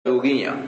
जोगी हाँ।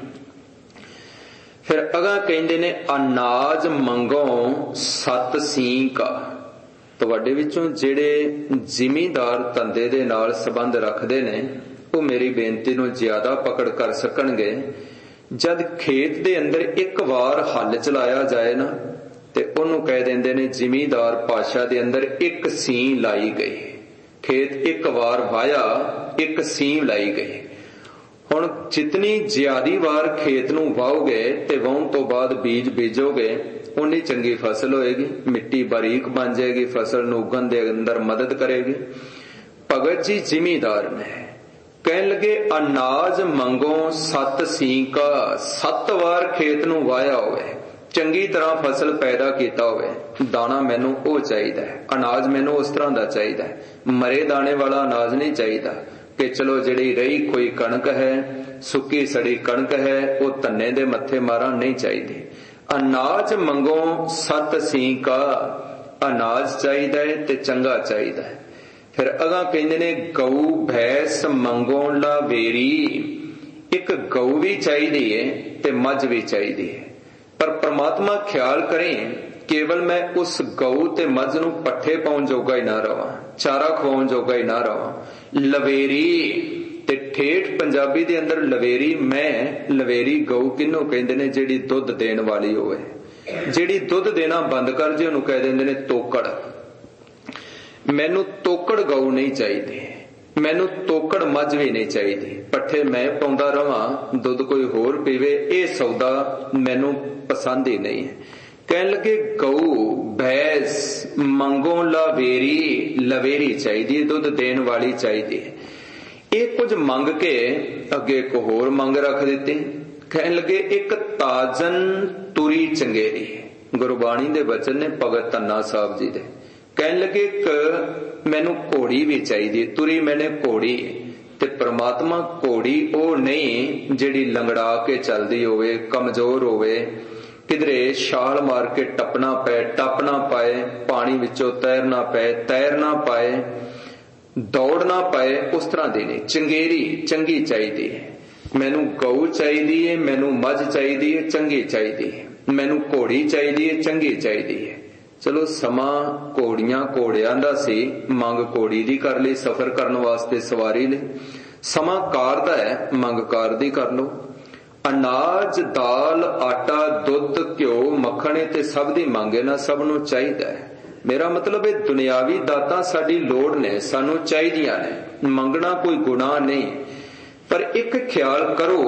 फिर अगा कहते ने अनाज मंगो सत सींका। तुहाडे विचों जिहड़े जिमीदार धंधे दे नाल संबंध रखदे ने वो मेरी बेनती नूं ज्यादा पकड़ कर सकणगे। जद खेत दे अंदर एक वार हल चलाया जाए ना ते उहनूं कह दिंदे ने जिमीदार भाषा दे अंदर एक सीं लाई गई। खेत एक वार वाया एक सीं लाई गई। हुण जितनी ज्यादा वार खेत नूं वाओगे ते वाहण तो बाद बीज बीजोगे उन्नी चंगी फसल होएगी, मिट्टी बारीक बन जाएगी, फसल नूं उगण दे अंदर मदद करेगी। भगत जी जिमीदार ने कहन लगे अनाज मंगो सत सींका। 7 वार खेत नूं वाया होवे, चंगी तरह फसल पैदा कीता होवे, दाना मैनू वो चाहिए, अनाज मैनू उस तरह का चाहिए। मरे दाने वाला अनाज नहीं चाहिए कि चलो जिहड़ी रही कोई कणक है, सुक्की सड़ी कणक है, वो धन्ने दे मत्थे मारा, नहीं चाहिए। अनाज मंगो सत सींका, अनाज चाहिए ते चंगा चाहिए। फिर अगा कहंदे ने गऊ भैंस मंगो लावेरी। एक गऊ भी चाहिए ते मझ भी चाहिए, पर परमात्मा ख्याल करें केवल मैं उस गऊ ते मझ नूं पट्ठे पाउण जोगा ही ना रहा, चारा खवाउण जोगा ही ना रहा। लवेरी ते ठेठ पंजाबी दे अंदर लवेरी, मैं लवेरी गऊ किन्नों कहंदे ने जिहड़ी दुध देण वाली होवे। जिहड़ी दुध देना बंद कर जे उहनूं कह दिंदे ने तोकड़। मैनू तोकड़ गऊ नहीं चाहिए, मैनू तोकड़ मझ भी नहीं चाहिए। पट्ठे मैं पाउंदा रहां, दुध कोई होर पीवे, ये सौदा मैनू पसंद ही नहीं है। कहन लगे गऊ भैंस मंगो लावेरी, लवेरी चाहिए, दुध देण वाली चाहिए। ये कुछ मंग के अगे एक होर मंग रख देते। कहन लगे एक ताजन तुरी चंगेरी। गुरबाणी दे वचन ने भगत धन्ना साहब जी दे। कहन लगे मैनू घोड़ी भी चाहिए, तुरी मैंने घोड़ी। ते परमात्मा घोड़ी वो नहीं जिहड़ी लंगड़ा के चलदी होवे, कमजोर होवे, किधरे छाल मार के टपना पाए, टप ना पाए, पानी विचों तैरना पाए, तैर ना पाए, दौड़ ना पाए, उस तरह दी नहीं। चंगेरी चंगी चाहिए। मैनू गऊ चाहिए, मैनू मझ चाहिए, चंगी चाहिए। मैनू घोड़ी चाहिए, चंगी चाहिए। चलो समा घोड़ियां घोड़ियां दा सी, मंग घोड़ी दी कर ली, सफर करने वास्ते सवारी ले। समा कार दा है, मंग कार दी कर लो। अनाज दाल आटा दुध घ्यो मक्खण ते सब दी मंग है ना, सब नूं चाहिदा है। मेरा मतलब है दुनियावी दातां साडी लोड़ ने, सानू चाहिदियां ने, मंगना कोई गुनाह नहीं। पर एक ख्याल करो,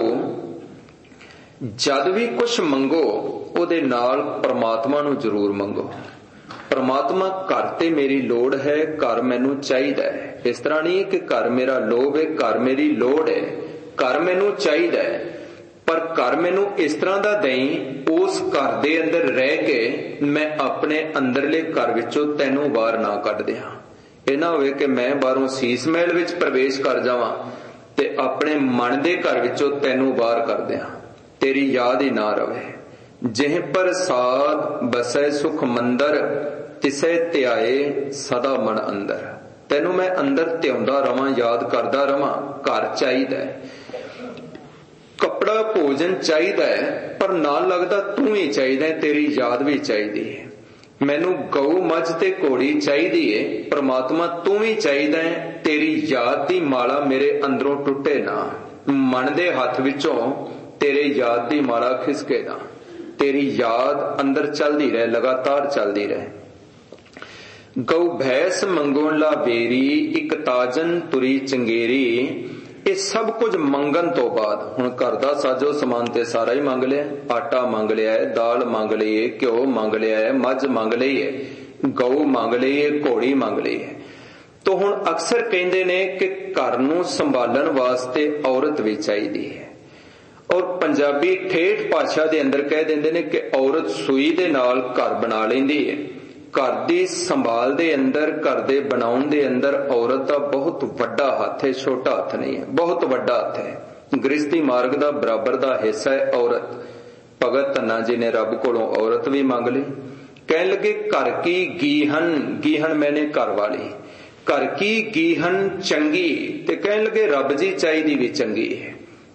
जद भी कुछ मंगो उहदे नाल परमात्मा नूं जरूर मंगो। परमात्मा घर ते मेरी लोड़ है, घर मैनू चाहिए है। इस तरह नहीं है कि घर मेरा लोभ है, घर मेरी लोड़ है, घर मैनू चाहिए है, पर घर मैनू इस तरह का दई उस घर दे अंदर रह के मैं अपने अंदरले घर विचों तैनू बाहर ना कढ दियां। ये ना होवे कि मैं बाहरों सीस महल विच प्रवेश कर जावां ते अपने मन दे घर विचों तैनू बाहर कर दियां, तेरी याद ही ना रवे। जिह पर साध बसै सुख मंदर, तिसै त्याए सदा मन अंदर। तैनू मैं अंदर ध्याउंदा रवां, याद करदा रवां। घर चाहिदा है, कपड़ा भोजन चाहिदा है, पर नाल लगदा तू ही चाहिदा है, तेरी याद भी चाहिदी है। मैनू गऊ मझ ते घोड़ी चाहिदी है, परमात्मा तू भी चाहिदा है, तेरी याद दी माला मेरे अंदरों टुटे ना। मन दे हथ विचों तेरे याद दी माला खिसके ना, तेरी याद अंदर चलदी रहे, लगातार चलदी रहे। गऊ भैंस मंगो लावेरी, एक ताजन तुरी चंगेरी। ये सब कुछ मंगन तो बाद हुण घर दा साजो समान ते सारा ही मंग लिया। आटा मंग लिया है, दाल मंग ली है, घ्यो मंग लिया है, मझ मंग ली है, गऊ मंग ली है, घोड़ी मंग ली है। तो हुण अक्सर कहंदे ने कि घर नूं संभालण वास्ते औरत भी चाहिदी है। और पंजाबी ठेठ भाषा दे अंदर कह दिंदे ने कि औरत सूई दे नाल घर बना लैंदी है। घर दी संभाल दे अंदर, घर दे बनाउण दे अंदर औरत दा बहुत वड्डा हथ है, छोटा हथ नहीं है, बहुत वड्डा हथ है। गृहस्थी मार्ग दा बराबर दा हिस्सा है औरत। भगत धन्ना जी ने रब कोलों औरत भी मंग ली। कहन लगे घर की गीहन, गीहन मैंने घर वाली, घर की गीहन चंगी। ते कहन लगे रब जी चाहिदी भी चंगी है।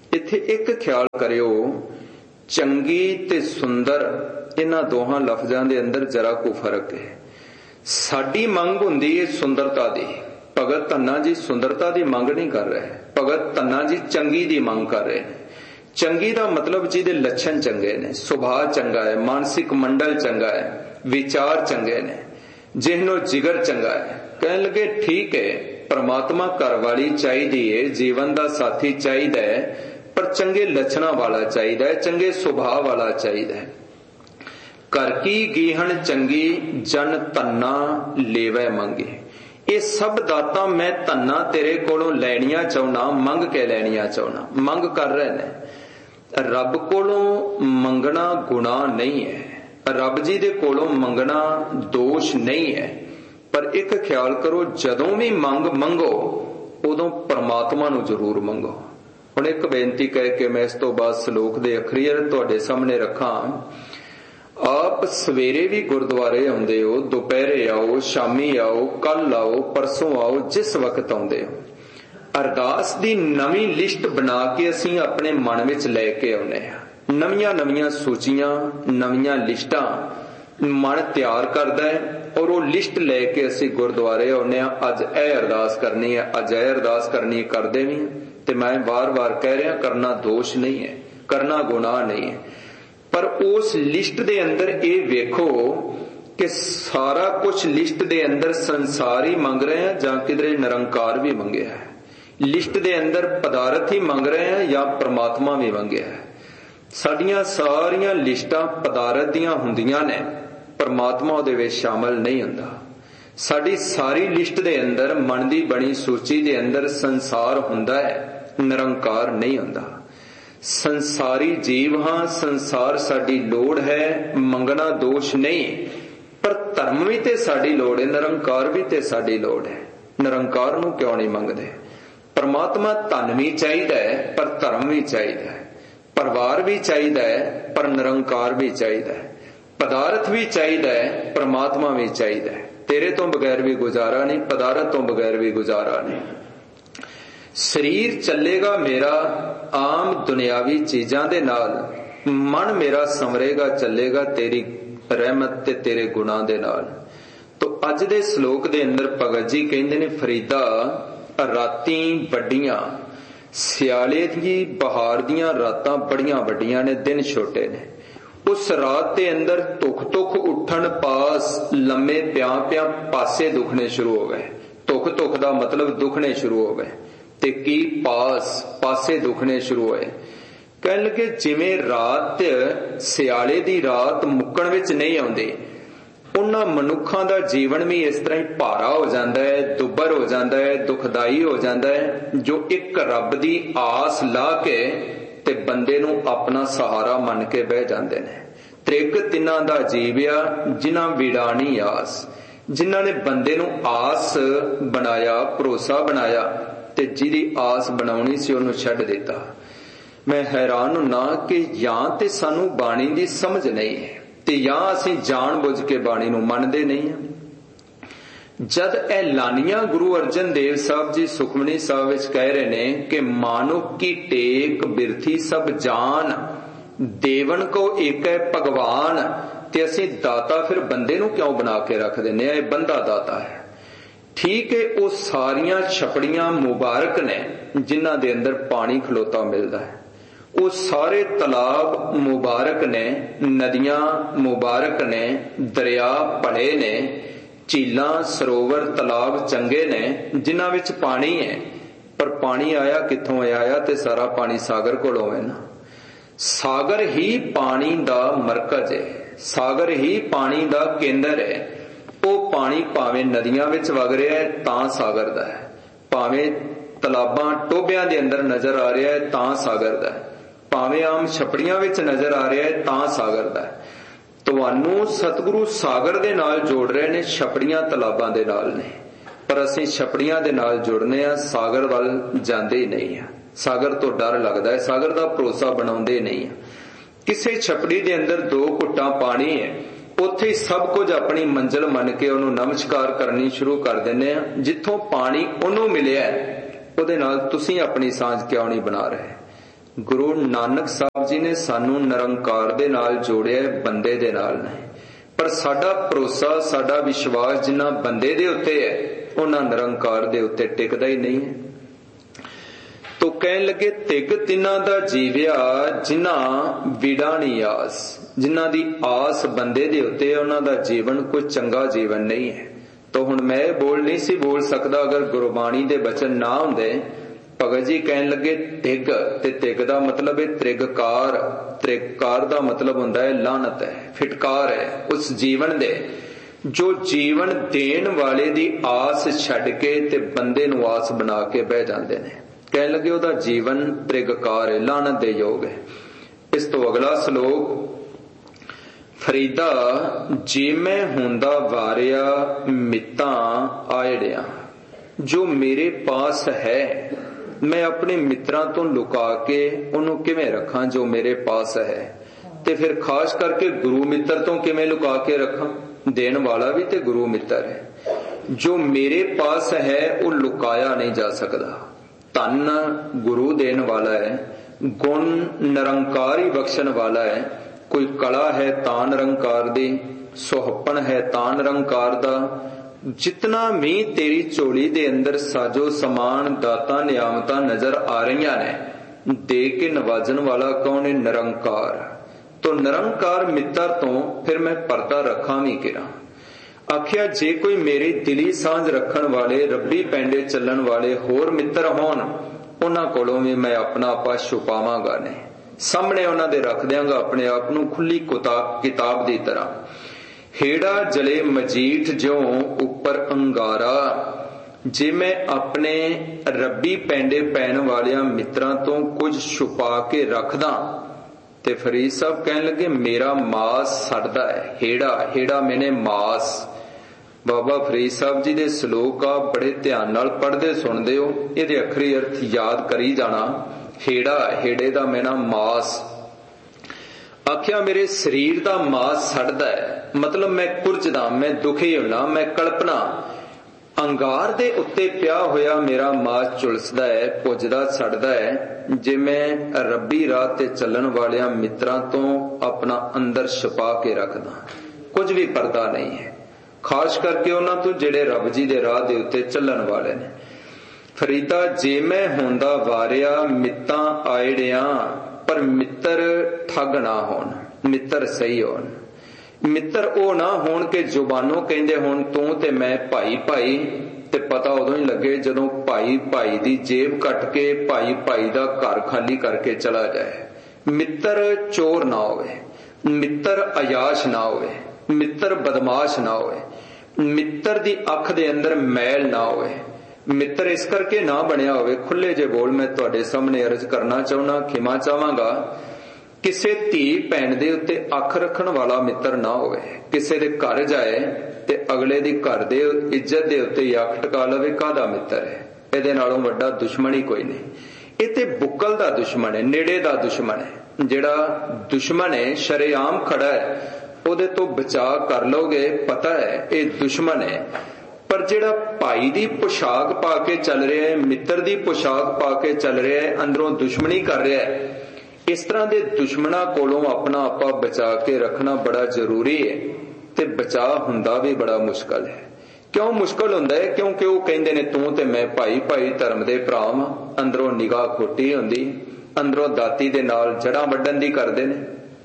इत्थे एक ख्याल करियो, चंगी ते सुंदर इन्हां दोहां लफ्जां दे अंदर जरा को फर्क है। साडी मंग हुंदी है सुंदरता दी, भगत धन्ना जी सुंदरता दी मंग नहीं कर रहे, भगत धन्ना जी चंगी दी मंग कर रहे हैं। चंगी दा मतलब जिहदे लक्षण चंगे ने, सुभाव चंगा है, मानसिक मंडल चंगा है, विचार चंगे ने, जिहनो जिगर चंगा है। कहन लगे ठीक है, परमात्मा घर वाली चाहिदी है, जीवन दा साथी चाहिदा है, पर चंगे लक्षणां वाला चाहिदा है, चंगे सुभाव वाला चाहिदा है। घर की गीहण चंगी जन धन्ना लेवै मंगे। ये सब दातां मैं धन्ना तेरे कोलों लैणियां चाहुंदा, मंग के लैणियां चाहुंदा। मंग कर रहे ने। रब कोलों मंगना गुनाह नहीं है, रब जी दे कोलों मंगना दोष नहीं है, पर एक ख्याल करो, जदों भी मंगो उदों परमात्मा नूं जरूर मंगो। हुण एक बेनती कह के मैं इस तो बाद सलोक दे अखरीर तुहाडे सामने रखां। आप सवेरे भी गुरुद्वारे आउंदे हो, दोपहरे आओ, शामी आओ, कल आओ, परसों आओ, जिस वक्त आउंदे हो, अरदास दी नवीं लिस्ट बना के असीं अपने मन विच लैके आउंदे हां। नवीआं नवीआं सूचियां, नवीआं लिस्टां मन तैयार करदा है और वो लिस्ट लैके असीं गुरुद्वारे आउंदे हां। अज इह अरदास करनी है, अज इह अरदास करनी है, करदे भी हां। ते मैं बार बार कह रहा, करना दोष नहीं है, करना गुनाह नहीं है, पर उस लिस्ट दे अंदर ये वेखो कि सारा कुछ लिस्ट दे अंदर संसार ही मंग रहे हैं जां किधरे निरंकार भी मंगया है। लिस्ट दे अंदर पदार्थ ही मंग रहे हैं या परमात्मा भी मंगया है। साडियां सारियां लिस्टां पदार्थ दियां हुंदियां ने, परमात्मा उहदे विच शामिल नहीं हुंदा। साडी सारी लिस्ट दे अंदर मन दी बणी सूची दे अंदर संसार हुंदा है, निरंकार नहीं हुंदा। संसारी जीव हां, संसार साडी लोड़ है, मंगना दोष नहीं, पर धर्म भी ते साडी लोड़ है, निरंकार भी ते साडी लोड़ है। निरंकार नूं क्यों नहीं मंगदे? परमात्मा धन भी चाहिदा है पर धर्म भी चाहिदा है, परिवार भी चाहिदा है पर निरंकार भी चाहिदा है, पदार्थ भी चाहिदा है, परमात्मा भी चाहिदा है। तेरे तो बगैर भी गुजारा नहीं, पदार्थ तो बगैर भी गुजारा नहीं। शरीर चलेगा मेरा आम दुनियावी चीजां दे नाल, मन मेरा संवरेगा चलेगा तेरी रहमत ते तेरे गुनाह दे नाल। तो अज दे श्लोक दे अंदर भगत जी कहंदे ने, फरीदा रातीं वड्डियां, सियाले दी बहार दियां रातां बड़ियां वड्डियां ने, दिन छोटे ने। उस रात दे अंदर तुख तुख उठन पास लम्मे प्यां प्यां पासे दुखने शुरू हो गए। तुख तुख दा मतलब दुखने शुरू हो गए, ते की पासे दुखने शुरू होए। कहण लगे जिवें रात सियाले दी रात मुक्कण विच नहीं आउंदी, उन्हां मनुखां दा जीवन भी इस तरह ही भारा हो जाता है, दुबर हो जाता है, दुखदाई हो जाता है, जो एक रब दी आस ला के ते बंदे नूं अपना सहारा मन के बह जाते ने। त्रिक तिन्हां दा जीविया जिन्हां विड़ाणी आस, जिन्हां ने बंदे नूं आस बनाया, भरोसा बनाया, ते जिहदी आस बनाउणी सी उहनूं छड्ड दिता। मैं हैरान हुन्ना कि जां ते सानू बाणी दी समझ नहीं है ते या असीं जान बुझ के बाणी नूं मनदे नहीं हां। जद ऐलानियां गुरु अर्जन देव साहब जी सुखमनी साहब विच कह रहे ने कि मानुख की टेक बिरथी सब जान, देवन को एक है भगवान, ते असीं दाता फिर बंदे नूं क्यों बना के रख दिंदे आ? इह बंदा दाता है। ठीक है, वो सारियां छपड़ियां मुबारक ने जिन्हां दे अंदर पानी खलोता मिलता है, वो सारे तालाब मुबारक ने, नदियां मुबारक ने, दरिया भले ने, झीलां सरोवर तालाब चंगे ने जिन्हां विच पानी है। पर पानी आया कित्थों? आया ते सारा पानी सागर कोलों है ना। सागर ही पानी दा मरकज है, सागर ही पानी दा केंद्र है। वो पानी भावें नदियां विच वग रहा है तां सागर दा है, भावें तलाबां टोबियां दे अंदर नजर आ रहा है तां सागर दा है, भावें आम छपड़ियां विच नजर आ रहा है तां सागर दा है। तुहानू सतगुरु सागर दे नाल जोड़ रहे ने, छपड़ियां तलाबां दे नाल ने, पर असीं छपड़ियां दे नाल जुड़ने आ, सागर वल जांदे ही नहीं आ। सागर तो डर लगदा है, सागर दा भरोसा बनाउंदे नहीं आ। किसे छपड़ी दे अंदर दो घुट्टां पानी है, उत्थे सब कुछ अपनी मंजिल मन के उन्होंने नमस्कार करनी शुरू कर दिंदे आ। जिथों पानी उन्होंने मिलिया उहदे नाल तुसीं अपनी सांझ क्यों नहीं बना रहे? ਗੁਰੂ ਨਾਨਕ ਸਾਹਿਬ ਜੀ ਨੇ ਸਾਨੂੰ ਨਿਰੰਕਾਰ ਦੇ ਨਾਲ ਜੋੜਿਆ, ਬੰਦੇ ਦੇ ਨਾਲ ਨਹੀਂ। ਪਰ ਸਾਡਾ ਭਰੋਸਾ, ਸਾਡਾ ਵਿਸ਼ਵਾਸ ਜਿੰਨਾ ਬੰਦੇ ਦੇ ਉੱਤੇ ਹੈ ਉਹਨਾਂ ਨਿਰੰਕਾਰ ਦੇ ਉੱਤੇ ਟਿਕਦਾ ਹੀ ਨਹੀਂ ਹੈ। ਤੋ ਕਹਿਣ ਲੱਗੇ ਤਿਗ ਤਿੰਨਾਂ ਦਾ ਜੀਵਿਆ ਜਿਨ੍ਹਾਂ ਵਿੜਾ ਨੀ ਆਸ। ਜਿਨ੍ਹਾਂ ਦੀ ਆਸ ਬੰਦੇ ਦੇ ਉੱਤੇ ਉਹਨਾਂ ਦਾ ਜੀਵਨ ਕੋਈ ਚੰਗਾ ਜੀਵਨ ਨਹੀਂ ਹੈ। ਤੋ ਹੁਣ ਮੈਂ ਬੋਲ ਨਹੀਂ ਸੀ ਬੋਲ ਸਕਦਾ ਅਗਰ ਗੁਰਬਾਣੀ ਦੇ ਬਚਨ ਨਾ ਹੁੰਦੇ। ਭਗਤ ਜੀ ਕਹਿਣ ਲੱਗੇ ਤਿਗ, ਤੇ ਤਿਗ ਦਾ ਮਤਲਬ ਹੈ ਤ੍ਰਿਗਕਾਰ। ਤ੍ਰਿਗਕਾਰ ਦਾ ਮਤਲਬ ਹੁੰਦਾ ਹੈ ਲਾਹਨਤ ਹੈ, ਫਿਟਕਾਰ ਹੈ ਉਸ ਜੀਵਨ ਦੇ ਜੋ ਜੀਵਨ ਦੇਣ ਵਾਲੇ ਦੀ ਆਸ ਛੱਡ ਕੇ ਤੇ ਬੰਦੇ ਨੂੰ ਆਸ ਬਣਾ ਕੇ ਬਹਿ ਜਾਂਦੇ ਨੇ। ਕਹਿਣ ਲੱਗੇ ਉਹਦਾ ਜੀਵਨ ਤ੍ਰਿਗਕਾਰ ਹੈ, ਲਾਹਨਤ ਦੇ ਯੋਗ ਹੈ। ਇਸ ਤੋਂ ਅਗਲਾ ਸ਼ਲੋਕ, ਫਰੀਦਾ ਜੇ ਮੈਂ ਹੁੰਦਾ ਵਾਰਿਆ ਮਿੱਤਾਂ ਆਇੜਿਆ। ਜੋ ਮੇਰੇ ਪਾਸ ਹੈ ਮੈਂ ਆਪਣੇ ਮਿੱਤਰਾਂ ਤੋਂ ਲੁਕਾ ਕੇ ਉਹਨੂੰ ਕਿਵੇਂ ਰੱਖਾਂ ਜੋ ਮੇਰੇ ਪਾਸ ਹੈ। ਤੇ ਫਿਰ ਖਾਸ ਕਰਕੇ ਗੁਰੂ ਮਿੱਤਰ ਤੋਂ ਕਿਵੇਂ ਲੁਕਾ ਕੇ ਰੱਖਾਂ। ਦੇਣ ਵਾਲਾ ਵੀ ਤੇ ਗੁਰੂ ਮਿੱਤਰ ਹੈ। ਜੋ ਮੇਰੇ ਪਾਸ ਹੈ ਉਹ ਲੁਕਾਇਆ ਨਹੀਂ ਜਾ ਸਕਦਾ। ਧਨ ਗੁਰੂ ਦੇਣ ਵਾਲਾ ਹੈ, ਗੁਣ ਨਿਰੰਕਾਰ ਹੀ ਬਖਸ਼ਣ ਵਾਲਾ ਹੈ। ਕੋਈ ਕਲਾ ਹੈ ਤਾਂ ਨਿਰੰਕਾਰ ਦੀ, ਸੁਹੱਪਣ ਹੈ ਤਾਂ ਨਿਰੰਕਾਰ ਦਾ। ਜਿਤਨਾ ਵੀ ਤੇਰੀ ਝੋਲੀ ਦੇ ਅੰਦਰ ਸਾਜੋ ਸਮਾਨ ਦਾਤਾਂ ਨਿਆਮਤਾਂ ਨਜ਼ਰ ਆ ਰਹੀਆਂ ਨੇ, ਦੇ ਕੇ ਨਵਾਜਣ ਵਾਲਾ ਕੌਣ ਹੈ? ਨਿਰੰਕਾਰ। ਤੋ ਨਿਰੰਕਾਰ ਮਿੱਤਰ ਤੋਂ ਫਿਰ ਮੈਂ ਪਰਦਾ ਰੱਖਾਂ ਵੀ ਕਿਰਾਂ। ਆਖਿਆ ਜੇ ਕੋਈ ਮੇਰੀ ਦਿਲੀ ਸਾਂਝ ਰੱਖਣ ਵਾਲੇ, ਰੱਬੀ ਪੈਂਡੇ ਚੱਲਣ ਵਾਲੇ ਹੋਰ ਮਿੱਤਰ ਹੋਣ, ਉਹਨਾਂ ਕੋਲੋਂ ਵੀ ਮੈਂ ਆਪਣਾ ਆਪਾ ਛੁਪਾਵਾਂਗਾ ਨਹੀਂ। ਸਾਹਮਣੇ ਉਹਨਾਂ ਦੇ ਰੱਖ ਦਿਆਂਗਾ ਆਪਣੇ ਆਪ ਨੂੰ ਖੁੱਲੀ ਕਿਤਾਬ ਦੀ ਤਰ੍ਹਾਂ। ਹੇੜਾ ਜਲੇ ਮਜੀਠ ਜਿਉਂ ਉੱਪਰ ਅੰਗਾਰਾ। ਜੇ ਮੈਂ ਆਪਣੇ ਰੱਬੀ ਪੈਂਡੇ ਪੈਣ ਵਾਲਿਆਂ ਮਿੱਤਰਾਂ ਤੋਂ ਕੁਝ ਛੁਪਾ ਕੇ ਰੱਖਦਾ ਤੇ ਫਰੀਦ ਸਾਹਿਬ ਕਹਿਣ ਲੱਗੇ ਮੇਰਾ ਮਾਸ ਸੜਦਾ ਹੈ। ਹੇੜਾ ਮੈਨੇ ਮਾਸ। ਬਾਬਾ ਫਰੀਦ ਸਾਹਿਬ ਜੀ ਦੇ ਸ਼ਲੋਕ ਆ, ਬੜੇ ਧਿਆਨ ਨਾਲ ਪੜ੍ਹਦੇ ਸੁਣਦੇ ਹੋ, ਇਹਦੇ ਅਖਰੀ ਅਰਥ ਯਾਦ ਕਰੀ ਜਾਣਾ। ਹੇੜੇ ਦਾ ਮੈਨਾ ਮਾਸ। ਆਖਿਆ ਮੇਰੇ ਸਰੀਰ ਦਾ ਮਾਸ ਸੜਦਾ ਹੈ, ਮਤਲਬ ਮੈਂ ਕੁਰਜਦਾ, ਮੈਂ ਦੁਖੀ ਹੁਣਾ, ਮੈਂ ਕਲਪਨਾ। ਅੰਗਾਰ ਦੇ ਉੱਤੇ ਪਿਆ ਹੋਇਆ ਮੇਰਾ ਮਾਸ ਝੁਲਸਦਾ ਹੈ, ਪੁੱਜਦਾ, ਸੜਦਾ ਹੈ। ਜੇ ਮੈਂ ਰੱਬੀ ਰਾਹ ਤੇ ਚੱਲਣ ਵਾਲਿਆਂ ਮਿੱਤਰਾਂ ਤੋਂ ਆਪਣਾ ਅੰਦਰ ਛੁਪਾ ਕੇ ਰੱਖਦਾ, ਕੁਝ ਵੀ ਪਰਦਾ ਨਹੀਂ ਹੈ। ਖਾਸ ਕਰਕੇ ਉਹਨਾਂ ਤੋਂ ਜਿਹੜੇ ਰੱਬ ਜੀ ਦੇ ਰਾਹ ਦੇ ਉੱਤੇ ਚੱਲਣ ਵਾਲੇ ਨੇ। ਫਰੀਦਾ ਜੇ ਮੈਂ ਹੁੰਦਾ ਵਾਰਿਆ ਮਿੱਤਾਂ ਆਇੜਿਆਂ। ਪਰ ਮਿੱਤਰ ਠੱਗ ਨਾ ਹੋਣ, ਮਿੱਤਰ ਸਹੀ ਹੋਣ। ਮਿੱਤਰ ਉਹ ਨਾ ਹੋਣ ਕਿ ਜ਼ੁਬਾਨੋਂ ਕਹਿੰਦੇ ਹੋਣ ਤੂੰ ਤੇ ਮੈਂ ਭਾਈ ਭਾਈ, ਤੇ ਪਤਾ ਉਦੋਂ ਹੀ ਲੱਗੇ ਜਦੋਂ ਭਾਈ ਭਾਈ ਦੀ ਜੇਬ ਕੱਟ ਕੇ ਭਾਈ ਦਾ ਘਰ ਖਾਲੀ ਕਰਕੇ ਚਲਾ ਜਾਏ। ਮਿੱਤਰ ਚੋਰ ਨਾ ਹੋਵੇ, ਮਿੱਤਰ ਅਯਾਸ਼ ਨਾ ਹੋਵੇ, ਮਿੱਤਰ ਬਦਮਾਸ਼ ਨਾ ਹੋਵੇ, ਮਿੱਤਰ ਦੀ ਅੱਖ ਦੇ ਅੰਦਰ ਮੈਲ ਨਾ ਹੋਵੇ। ਮਿੱਤਰ ਇਸ ਕਰਕੇ ਨਾ ਬਣਿਆ ਹੋਵੇ, ਖੁੱਲੇ ਜੇ ਬੋਲ ਮੈਂ ਤੁਹਾਡੇ ਸਾਹਮਣੇ ਅਰਜ਼ ਕਰਨਾ ਚਾਹੁੰਦਾ, ਖਿਮਾ ਚਾਹਾਂਗਾ। ਕਿਸੇ ਧੀ ਭੈਣ ਦੇ ਉੱਤੇ ਅੱਖ ਰੱਖਣ ਵਾਲਾ ਮਿੱਤਰ ਨਾ ਹੋਵੇ। ਕਿਸੇ ਦੇ ਘਰ ਜਾਏ ਤੇ ਅਗਲੇ ਦੀ ਘਰ ਦੇ ਇੱਜ਼ਤ ਦੇ ਉੱਤੇ ਅੱਖ ਟਿਕਾ ਲਵੇ, ਕਾਹਦਾ ਮਿੱਤਰ ਹੈ? ਇਹਦੇ ਨਾਲੋਂ ਵੱਡਾ ਦੁਸ਼ਮਣ ਹੀ ਕੋਈ ਨਹੀਂ। ਇਹ ਤੇ ਬੁੱਕਲ ਦਾ ਦੁਸ਼ਮਣ ਹੈ, ਨੇੜੇ ਦਾ ਦੁਸ਼ਮਣ ਹੈ। ਜਿਹੜਾ ਦੁਸ਼ਮਣ ਹੈ ਸ਼ਰੇਆਮ ਖੜਾ ਹੈ, ਉਹਦੇ ਤੋਂ ਬਚਾਅ ਕਰ ਲਓਗੇ, ਪਤਾ ਹੈ ਇਹ ਦੁਸ਼ਮਣ ਹੈ। ਪਰ ਜਿਹੜਾ ਭਾਈ ਦੀ ਪੁਸ਼ਾਕ ਪਾ ਕੇ ਚੱਲ ਰਿਹਾ ਹੈ, ਮਿੱਤਰ ਦੀ ਪੁਸ਼ਾਕ ਪਾ ਕੇ ਚੱਲ ਰਿਹਾ ਹੈ, ਅੰਦਰੋਂ ਦੁਸ਼ਮਣੀ ਕਰ ਰਿਹਾ ਹੈ, ਇਸ ਤਰ੍ਹਾਂ ਦੇ ਦੁਸ਼ਮਣਾਂ ਕੋਲੋਂ ਆਪਣਾ ਆਪਾ ਬਚਾ ਕੇ ਰੱਖਣਾ ਬੜਾ ਜ਼ਰੂਰੀ ਹੈ। ਤੇ ਬਚਾਅ ਹੁੰਦਾ ਵੀ ਬੜਾ ਮੁਸ਼ਕਲ ਹੈ। ਕਿਉਂ ਮੁਸ਼ਕਲ ਹੁੰਦਾ ਹੈ? ਕਿਉਂਕਿ ਉਹ ਕਹਿੰਦੇ ਨੇ ਤੂੰ ਤੇ ਮੈਂ ਭਾਈ ਭਾਈ, ਧਰਮ ਦੇ ਭਰਾ ਵਾਂ। ਅੰਦਰੋਂ ਨਿਗਾਹ ਖੋਟੀ ਹੁੰਦੀ, ਅੰਦਰੋਂ ਦਾਤੀ ਦੇ ਨਾਲ ਜੜਾਂ ਵੱਢਣ ਦੀ ਕਰਦੇ ਨੇ।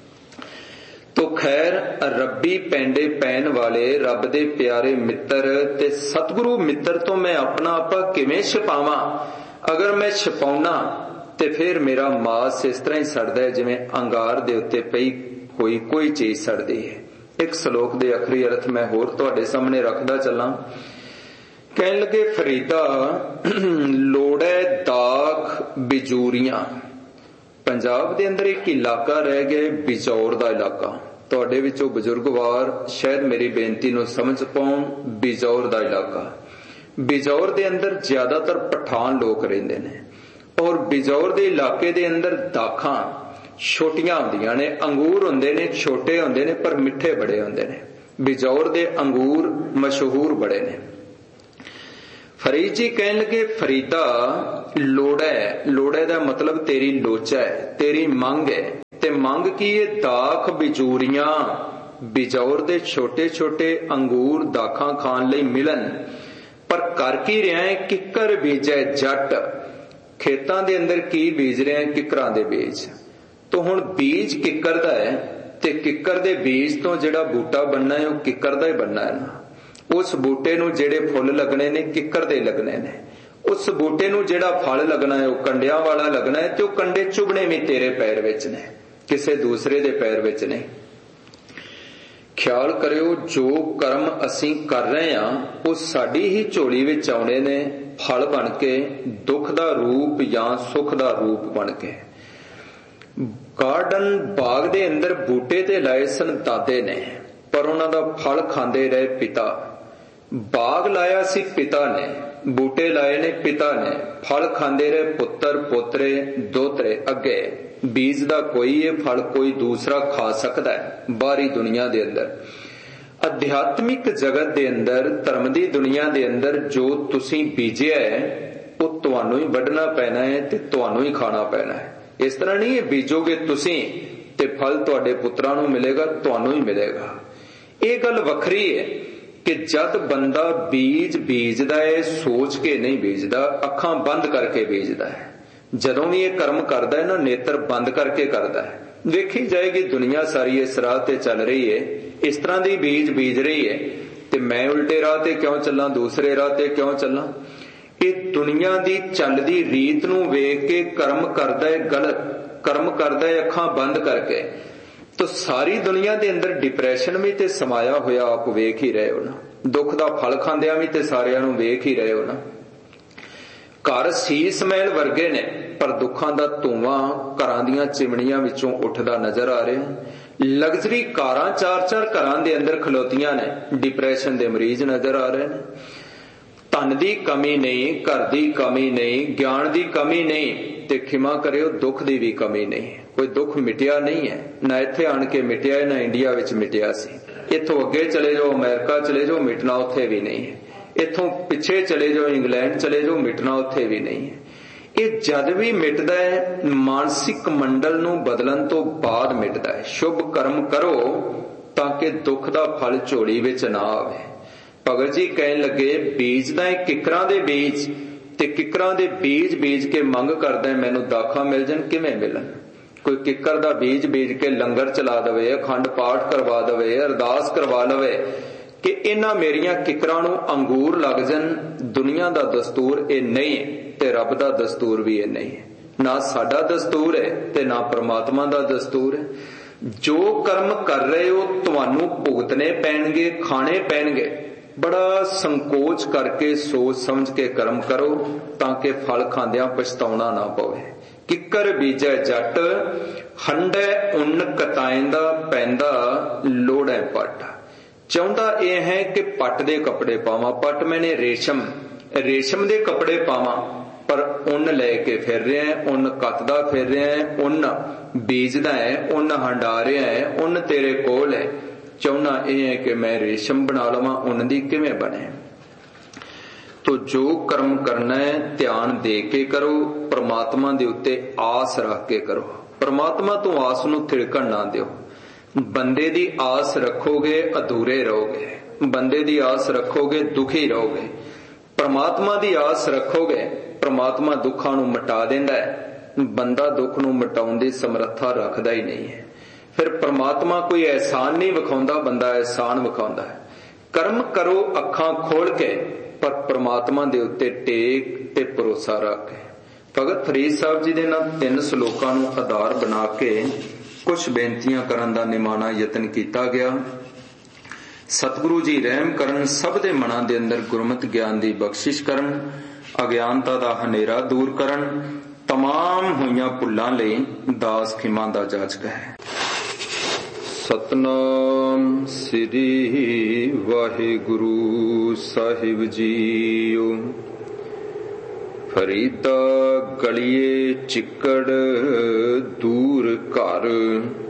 ਤੋ ਖੈਰ ਰੱਬੀ ਪੈਂਡੇ ਪੈਣ ਵਾਲੇ, ਰੱਬ ਦੇ ਪਿਆਰੇ ਮਿੱਤਰ ਤੇ ਸਤਿਗੁਰੂ ਮਿੱਤਰ ਤੋਂ ਮੈਂ ਆਪਣਾ ਆਪਾ ਕਿਵੇਂ ਛੁਪਾਵਾਂ? ਅਗਰ ਮੈਂ ਛੁਪਾਉਣਾ ਤੇ ਫਿਰ ਮੇਰਾ ਮਾਸ ਇਸ ਤਰ੍ਹਾਂ ਹੀ ਸੜਦਾ ਹੈ ਜਿਵੇਂ ਅੰਗਾਰ ਦੇ ਉੱਤੇ ਪਈ ਹੋਈ ਕੋਈ ਚੀਜ਼ ਸੜਦੀ ਹੈ। ਇੱਕ ਸ਼ਲੋਕ ਦੇ ਆਖਰੀ ਅਰਥ ਮੈਂ ਹੋਰ ਤੁਹਾਡੇ ਸਾਹਮਣੇ ਰੱਖਦਾ ਚੱਲਾਂ। ਕਹਿਣ ਲੱਗੇ ਫਰੀਦਾ ਲੋੜੈ ਦਾਖ ਬਿਜੂਰੀਆਂ। ਪੰਜਾਬ ਦੇ ਅੰਦਰ ਇੱਕ ਇਲਾਕਾ ਰਹਿ ਗਿਆ ਬਿਜੌਰ ਦਾ ਇਲਾਕਾ। ਤੁਹਾਡੇ ਵਿੱਚੋਂ ਬਜ਼ੁਰਗਵਾਰ ਸ਼ਾਇਦ ਮੇਰੀ ਬੇਨਤੀ ਨੂੰ ਸਮਝ ਪਾਉਣ। ਬਿਜੌਰ ਦਾ ਇਲਾਕਾ, ਬਿਜੌਰ ਦੇ ਅੰਦਰ ਜ਼ਿਆਦਾਤਰ ਪਠਾਨ ਲੋਕ ਰਹਿੰਦੇ ਨੇ। ਔਰ ਬਿਜੌਰ ਦੇ ਇਲਾਕੇ ਦੇ ਅੰਦਰ ਦਾਖਾਂ ਛੋਟੀਆਂ ਹੁੰਦੀਆਂ ਨੇ, ਅੰਗੂਰ ਹੁੰਦੇ ਨੇ, ਛੋਟੇ ਹੁੰਦੇ ਨੇ ਪਰ ਮਿੱਠੇ ਬੜੇ ਹੁੰਦੇ ਨੇ। ਬਿਜੌਰ ਦੇ ਅੰਗੂਰ ਮਸ਼ਹੂਰ ਬੜੇ ਨੇ। फरीद जी कहन लगे फरीदा लोड़ है, लोड़े का मतलब तेरी लोचा है, तेरी मंग है। ते मंग की है दाख बिजूरियां, बिजौर दे छोटे छोटे अंगूर दाखा खान लई मिलन, पर कर की रहा है किकर बीजै जट, खेतां दे अंदर की बीज रहे हैं किकरां दे बीज। तो हुण बीज किकर दा है ते किकर दे बीज तो जिहड़ा बूटा बनना है वह किकर दा ही बनना है ना। उस बूटे नूं जिहड़े फुल लगने ने किकर दे लगने ने, उस बूटे नूं जिहड़ा फल लगना है वह कंडियां वाला लगना है, ते वह कंडे चुभने भी तेरे पैर विच ने, किसे दूसरे दे पैर विच नहीं। ख्याल करियो जो कर्म असीं कर रहे हैं वो साडी ही झोली विच आउणे ने, फल बन के, दुख दा रूप या सुख दा रूप बन के। गार्डन बाग दे अंदर बूटे ते लाए सन दादे ने, पर उन्हां दा फल खांदे रहे पिता। बाग लाया सी पिता ने, बूटे लाए ने पिता ने, फल खांदे रहे पुत्र पोतरे दोतरे अगे। बीज दा कोई है, फल कोई दूसरा खा सकता है बाहरी दुनिया दे अंदर। अध्यात्मिक जगत दे अंदर, धर्म दी दुनिया दे अंदर जो तुसीं बीजिया है वो तुहानूं ही वढना पैना है ते तुहानूं ही खाना पैना है। इस तरह नहीं है बीजोगे तुसीं ते फल तुहाडे पुत्रां नूं मिलेगा, तुहानूं ही मिलेगा। ये गल वखरी है कि जद बंदा बीज बीजदा है सोच के नहीं बीजदा, अखां बंद करके बीजदा है। जदों भी ये कर्म करदा है ना, नेत्र बंद करके करदा है। देखी जाएगी दुनिया सारी इस राह ते चल रही है, इस तरह दी बीज बीज रही है, ते मैं उल्टे राह ते क्यों चलां, दूसरे राह ते क्यों चलां। ये दुनिया दी चलदी रीत नूं वेख के कर्म करदा है गलत, कर्म करदा है अखां बंद करके। तो सारी दुनिया दे अंदर डिप्रैशन भी ते समाया होया आप वेख ही रहे हो ना, दुख दा फल खांदियां भी ते सारियां नूं वेख ही रहे हो ना। घर सीस महल वर्गे ने, पर दुखां दा धुआं घरां दीयां चिमनियां विचों उठदा नजर आ रहा। लग्जरी कारां चार चार घरां दे अंदर खलोतियां ने, डिप्रैशन दे मरीज नजर आ रहे हैं। धन दी कमी नहीं, घर दी कमी नहीं, ज्ञान दी कमी नहीं, ते खिमा करियो दुख दी भी कमी नहीं। कोई दुख मिटिया नहीं है, ना इत्थे आण के मिटिया है, ना इंडिया विच मिटिया सी। इत्थों अगे चले जाओ, अमेरिका चले जाओ, मिटना उत्थे भी नहीं है। इत्थों पिछे चले जाओ, इंग्लैंड चले जाओ, मिटना उत्थे भी नहीं है। ये जद भी मिटदा है मानसिक मंडल नूं बदलन तो बाद मिटदा है। शुभ कर्म करो ताकि दुख दा फल झोली विच ना आवे। भगत जी कहन लगे बीजदा है किकरां दे बीज, ते किकरां दे बीज बीज के मंग करदा है मैनूं दाखां मिल जाण, किवें मिलन। कोई किकर दा बीज बीज के लंगर चला दवे, अखंड पाठ करवा दवे, अरदास करवा लवे कि इन्हां मेरियां किकरां नूं अंगूर लग जाण। दुनिया दा दस्तूर ये नहीं है ते रब दा दस्तूर भी ये नहीं है। ना साडा दस्तूर है ते ना परमात्मा दा दस्तूर है। जो कर्म कर रहे हो तुहानूं भुगतने पैणगे, खाने पैणगे। बड़ा संकोच करके सोच समझ के कर्म करो ताकि फल खांदियां पछताउणा ना पवे। किकर बीजै जट, हंडै उन्न कताएंदा पैंदा लोड़ै पट। चाहुंदा यह है कि पट दे कपड़े पावां, पट मैंने रेशम, रेशम दे कपड़े पावां, पर उन्न लेके फिर रहा है, उन्न कतदा फिर रहा है, उन्न बीजदा है, उन्न हंडा रहा है, उन्न तेरे कोल है। चाहुंदा यह है कि मैं रेशम बना लवां, उन्न दी किवें बने। तो जो कर्म करना है ध्यान दे के करो, परमात्मा दे उत्ते आस रख के करो। परमात्मा तो आस नूं थिड़कण ना दिओ। बंदे दी आस रखोगे अधूरे रहोगे, बंदे दी आस रखोगे दुखी रहोगे। परमात्मा दी आस रखोगे, परमात्मा दुखां नूं मिटा दिंदा है। बंदा दुख नूं मिटाउण दी समर्था रखदा ही नहीं है। फिर परमात्मा कोई एहसान नहीं विखाउंदा, बंदा एहसान विखाउंदा है। कर्म करो अखां खोल के, पर परमात्मा दे उत्ते टेक ते भरोसा रख के। भगत फरीद साहब जी दे नाल 3 श्लोकां नूं आधार बना के कुछ बेनतियां करन दा निमाना यतन कीता गया। सतगुरु जी रहम करन, सब दे मनां दे अंदर गुरमत ज्ञान दी बख्शिश करन, अज्ञानता दा हनेरा दूर करन, तमाम होईयां भुल्लां लई दास खिमा दा जाचक है। सतनाम श्री वाहिगुरु साहिब जीओ। फरीदा गलिए चिक्कड़ दूर घर,